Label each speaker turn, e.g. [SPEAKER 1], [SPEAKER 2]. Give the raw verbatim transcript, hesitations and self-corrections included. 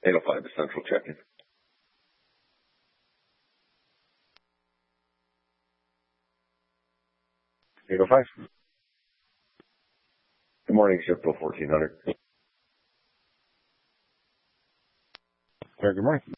[SPEAKER 1] eight oh five to Central check-in. eight oh five. Good morning, Shippo fourteen hundred.
[SPEAKER 2] Sir, good morning.